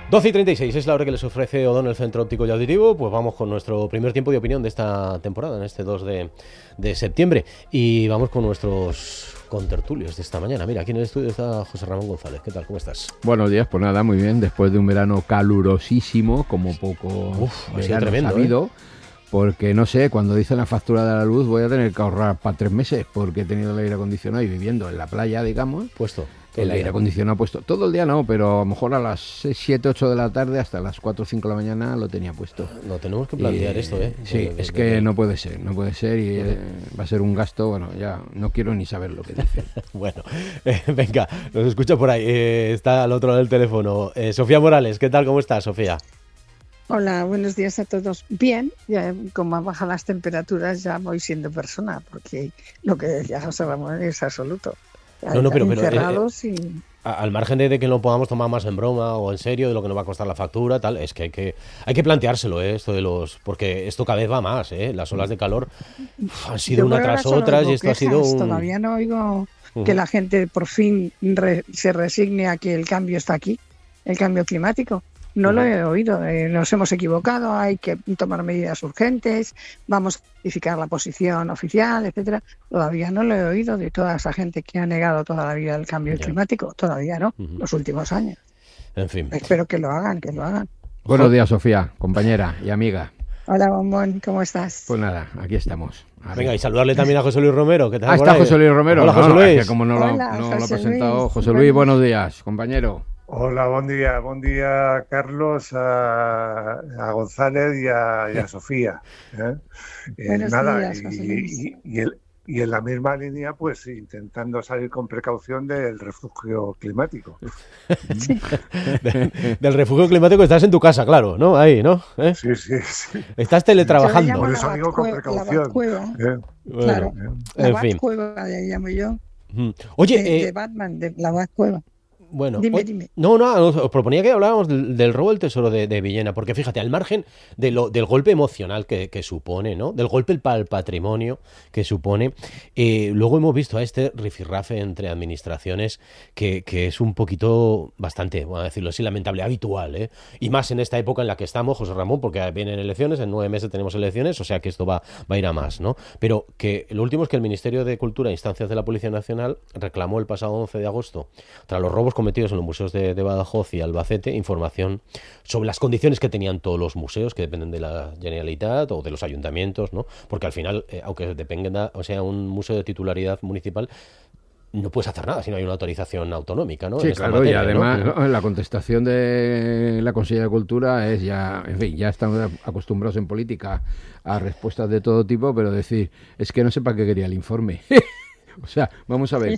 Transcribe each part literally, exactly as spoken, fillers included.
doce y treinta y seis es la hora que les ofrece Odón, el Centro Óptico y Auditivo. Pues vamos con nuestro primer tiempo de opinión de esta temporada, en este dos de, de septiembre. Y vamos con nuestros contertulios de esta mañana. Mira, aquí en el estudio está José Ramón González. ¿Qué tal? ¿Cómo estás? Buenos días, pues nada, muy bien. Después de un verano calurosísimo, como poco Uf, ha sido verano tremendo, sabido, ¿eh? Porque no sé, cuando dicen la factura de la luz voy a tener que ahorrar para tres meses porque he tenido el aire acondicionado y viviendo en la playa, digamos. Puesto. El, el aire acondicionado puesto. Todo el día no, pero a lo mejor a las seis, siete, ocho de la tarde hasta las cuatro o cinco de la mañana lo tenía puesto. No tenemos que plantear y, esto, ¿eh? Sí, de, de, es que de... no puede ser, no puede ser y eh, va a ser un gasto, bueno, ya no quiero ni saber lo que dice. Bueno, eh, venga, nos escucha por ahí, eh, está al otro lado del teléfono. Eh, Sofía Morales, ¿qué tal? ¿Cómo estás, Sofía? Hola, buenos días a todos. Bien, ya como bajan las temperaturas ya voy siendo persona, porque lo que decía José Ramón es absoluto. No, no, pero, pero encerrados eh, y... al margen de, de que lo podamos tomar más en broma o en serio, de lo que nos va a costar la factura, tal, es que hay que, hay que planteárselo, ¿eh? Esto de los, porque esto cada vez va más, ¿eh? Las olas de calor uf, han sido una tras otras y esto quejas, ha sido un... Todavía no oigo uh-huh. que la gente por fin re, se resigne a que el cambio está aquí, el cambio climático. No uh-huh. lo he oído, eh, nos hemos equivocado, hay que tomar medidas urgentes, vamos a modificar la posición oficial, etcétera. Todavía no lo he oído de toda esa gente que ha negado toda la vida el cambio yeah. climático, todavía no, uh-huh. los últimos años. En fin. Espero que lo hagan, que lo hagan. Buenos días, Sofía, compañera y amiga. Hola, Bombón, ¿cómo estás? Pues nada, aquí estamos. Venga, y saludarle también a José Luis Romero. ¿Qué tal? Ah, está José Luis Romero. Hola, no, José Luis. Es que como no, Hola, lo, no José lo ha presentado. Luis. José Luis, buenos días, compañero. Hola, buen día, buen día Carlos, a, a González y a, y a Sofía. ¿eh? Eh, nada, días, José Luis. y, y, el, y en la misma línea, pues intentando salir con precaución del refugio climático. Sí. de, del refugio climático estás en tu casa, claro, ¿no? Ahí, ¿no? ¿Eh? Sí, sí, sí. Estás teletrabajando. Por eso digo con precaución. ¿eh? Bueno, claro, eh. la en Batcueva, fin. llamo yo. Oye, de, eh... de Batman, de la Batcueva. Bueno, dime, hoy, dime. No, no, os proponía que habláramos del, del robo del tesoro de, de Villena, porque fíjate, al margen de lo, del golpe emocional que, que supone, ¿no? Del golpe al patrimonio que supone, eh, luego hemos visto a este rifirrafe entre administraciones que, que es un poquito, bastante, voy a decirlo así, lamentable, habitual, ¿eh? Y más en esta época en la que estamos, José Ramón, porque vienen elecciones, en nueve meses tenemos elecciones, o sea que esto va, va a ir a más, ¿no? Pero que lo último es que el Ministerio de Cultura e instancias de la Policía Nacional reclamó el pasado once de agosto, tras los robos cometidos en los museos de, de Badajoz y Albacete, información sobre las condiciones que tenían todos los museos que dependen de la Generalitat o de los ayuntamientos, ¿no? Porque al final, eh, aunque dependa, o sea, un museo de titularidad municipal, no puedes hacer nada si no hay una autorización autonómica, ¿no? Sí, en esta claro, materia, y además ¿no? la contestación de la Consejería de Cultura es ya, en fin, ya estamos acostumbrados en política a respuestas de todo tipo, pero decir, es que no sé para qué quería el informe. O sea, vamos a ver,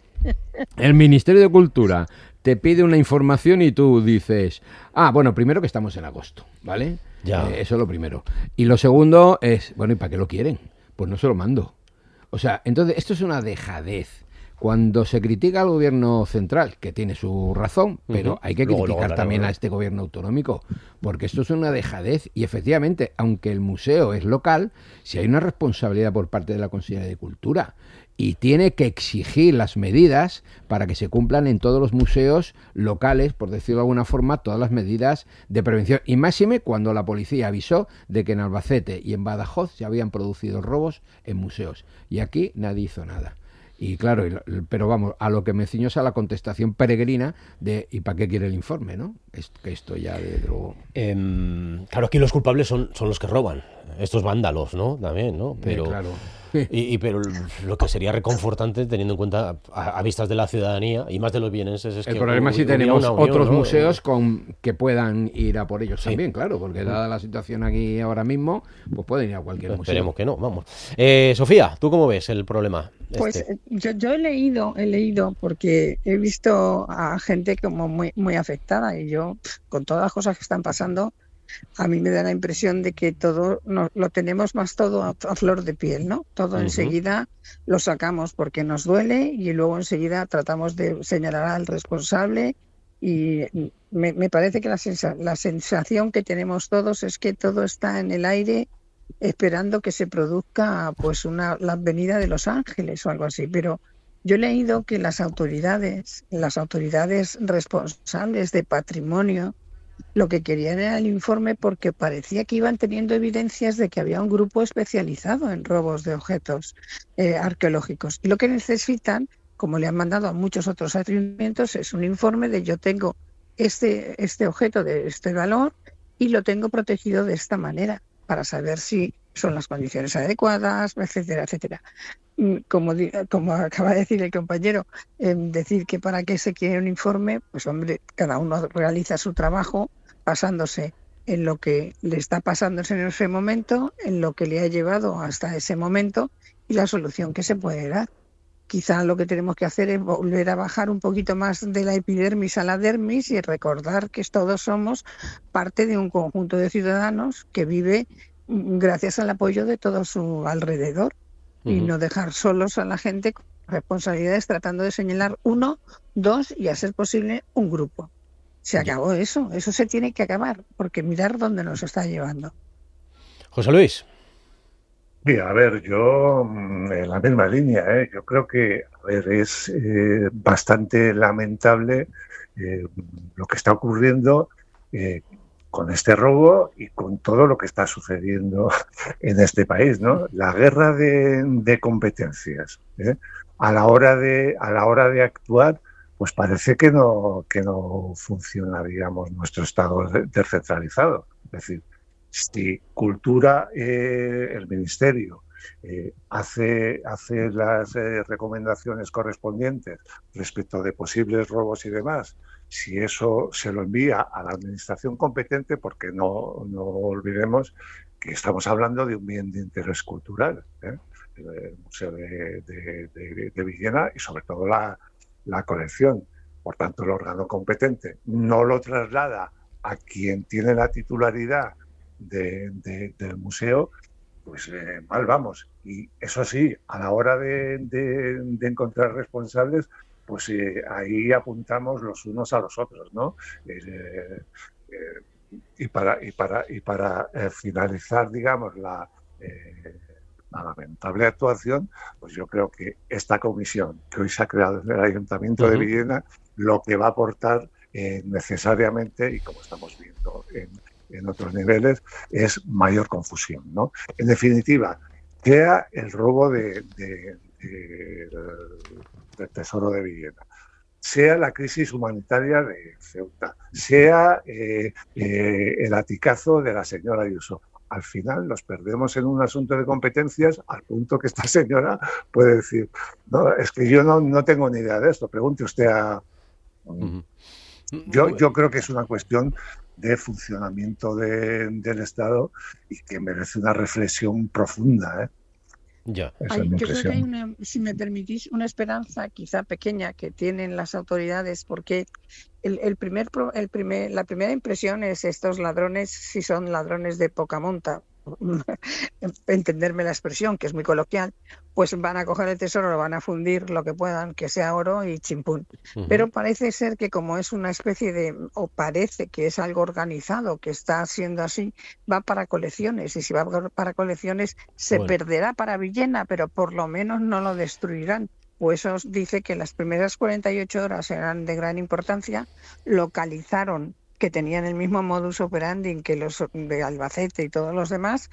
el Ministerio de Cultura te pide una información y tú dices, ah, bueno, primero que estamos en agosto, ¿vale? Ya. Eh, eso es lo primero. Y lo segundo es, bueno, ¿y para qué lo quieren? Pues no se lo mando. O sea, entonces, esto es una dejadez. Cuando se critica al gobierno central, que tiene su razón, pero uh-huh. hay que luego, criticar luego, también luego. a este gobierno autonómico, porque esto es una dejadez y efectivamente, aunque el museo es local, si hay una responsabilidad por parte de la Consejería de Cultura y tiene que exigir las medidas para que se cumplan en todos los museos locales, por decirlo de alguna forma, todas las medidas de prevención. Y máxime cuando la policía avisó de que en Albacete y en Badajoz se habían producido robos en museos. Y aquí nadie hizo nada. Y claro, pero vamos, a lo que me ciño es a la contestación peregrina de ¿y para qué quiere el informe, no? Es que esto ya de luego... Eh, claro, aquí los culpables son, son los que roban, estos vándalos, ¿no? También, ¿no? Pero... Eh, claro. Y, y pero lo que sería reconfortante teniendo en cuenta a, a vistas de la ciudadanía y más de los vienenses es el que problema es si tenemos unión, otros ¿no? museos con que puedan ir a por ellos sí. también, claro, porque dada la situación aquí ahora mismo, pues pueden ir a cualquier pues museo. Esperemos que no, vamos. Eh, Sofía, ¿tú cómo ves el problema? Pues este? yo, yo he leído, he leído porque he visto a gente como muy, muy afectada y yo, con todas las cosas que están pasando, a mí me da la impresión de que todo nos, lo tenemos más todo a, a flor de piel, ¿no? Todo uh-huh. enseguida lo sacamos porque nos duele y luego enseguida tratamos de señalar al responsable y me, me parece que la, sensa, la sensación que tenemos todos es que todo está en el aire esperando que se produzca pues una la venida de los ángeles o algo así, pero yo he leído que las autoridades, las autoridades responsables de patrimonio lo que querían era el informe porque parecía que iban teniendo evidencias de que había un grupo especializado en robos de objetos eh, arqueológicos. Y lo que necesitan, como le han mandado a muchos otros ayuntamientos, es un informe de yo tengo este, este objeto de este valor y lo tengo protegido de esta manera, para saber si son las condiciones adecuadas, etcétera, etcétera. Como, como acaba de decir el compañero, eh, decir que para qué se quiere un informe, pues hombre, cada uno realiza su trabajo basándose en lo que le está pasando en ese momento, en lo que le ha llevado hasta ese momento y la solución que se puede dar. Quizá lo que tenemos que hacer es volver a bajar un poquito más de la epidermis a la dermis y recordar que todos somos parte de un conjunto de ciudadanos que vive gracias al apoyo de todo su alrededor. Y no dejar solos a la gente con responsabilidades tratando de señalar uno, dos y a ser posible un grupo. Se acabó eso, eso se tiene que acabar, porque mirar dónde nos está llevando. José Luis. Sí, a ver, yo en la misma línea, ¿eh? Yo creo que a ver, es eh, bastante lamentable eh, lo que está ocurriendo eh, con este robo y con todo lo que está sucediendo en este país, ¿no? La guerra de, de competencias, ¿eh? A la hora de a la hora de actuar, pues parece que no que no funciona, digamos, nuestro Estado descentralizado. Es decir, si Cultura, eh, el Ministerio, eh, hace hace las eh, recomendaciones correspondientes respecto de posibles robos y demás, si eso se lo envía a la administración competente, porque no, no olvidemos que estamos hablando de un bien de interés cultural, ¿eh? El Museo de, de, de, de Villena y sobre todo la, la colección. Por tanto, el órgano competente no lo traslada a quien tiene la titularidad de, de, del museo, pues eh, mal vamos. Y eso sí, a la hora de, de, de encontrar responsables, pues eh, ahí apuntamos los unos a los otros, ¿no? Eh, eh, y para y para y para eh, finalizar, digamos, la, eh, la lamentable actuación, pues yo creo que esta comisión que hoy se ha creado en el Ayuntamiento uh-huh. de Villena, lo que va a aportar eh, necesariamente, y como estamos viendo en, en otros niveles, es mayor confusión, ¿no? En definitiva, crea el robo de, de, de, del Tesoro de Villena, sea la crisis humanitaria de Ceuta, sea eh, eh, el aticazo de la señora Ayuso. Al final nos perdemos en un asunto de competencias al punto que esta señora puede decir, no, es que yo no, no tengo ni idea de esto, pregunte usted a... Uh-huh. Yo, yo creo que es una cuestión de funcionamiento de, del Estado y que merece una reflexión profunda, ¿eh? Ya. Hay, yo creo que hay una, si me permitís, una esperanza quizá pequeña que tienen las autoridades, porque el, el primer, el primer, la primera impresión es estos ladrones, si son ladrones de poca monta, entenderme la expresión, que es muy coloquial, pues van a coger el tesoro, lo van a fundir lo que puedan, que sea oro y chimpún. Uh-huh. Pero parece ser que como es una especie de, o parece que es algo organizado, que está siendo así, va para colecciones, y si va para colecciones se bueno. perderá para Villena, pero por lo menos no lo destruirán. Pues eso dice que las primeras cuarenta y ocho horas eran de gran importancia, localizaron que tenían el mismo modus operandi que los de Albacete y todos los demás,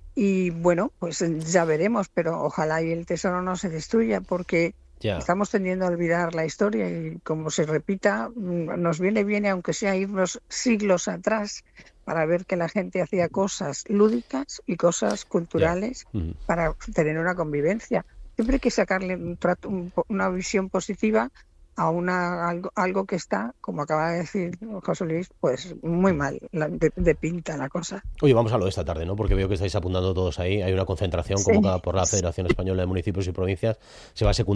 y bueno, pues ya veremos, pero ojalá y el tesoro no se destruya, porque ya. estamos tendiendo a olvidar la historia y como se repita, nos viene bien, aunque sea irnos siglos atrás, para ver que la gente hacía cosas lúdicas y cosas culturales uh-huh. para tener una convivencia. Siempre hay que sacarle un trato, un, una visión positiva a una algo, algo que está, como acaba de decir José Luis, pues muy mal, de, de pinta la cosa. Oye, vamos a lo de esta tarde, ¿no? Porque veo que estáis apuntando todos ahí. Hay una concentración sí. convocada por la Federación Española de Municipios y Provincias. Se va a secundar